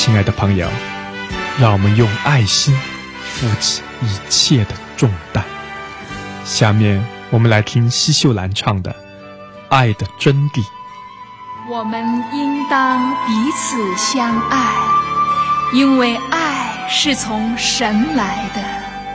亲爱的朋友，让我们用爱心负起一切的重担。下面我们来听奚秀兰唱的《爱的真谛》。 我们应当彼此相爱，因为爱是从神来的。